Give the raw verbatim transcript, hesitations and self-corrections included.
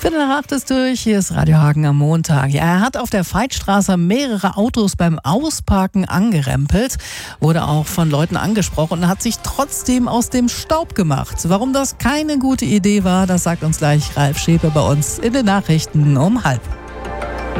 Viertel nach acht ist durch, hier ist Radio Hagen am Montag. Ja, er hat auf der Veitstraße mehrere Autos beim Ausparken angerempelt, wurde auch von Leuten angesprochen und hat sich trotzdem aus dem Staub gemacht. Warum das keine gute Idee war, das sagt uns gleich Ralf Schepe bei uns in den Nachrichten um halb.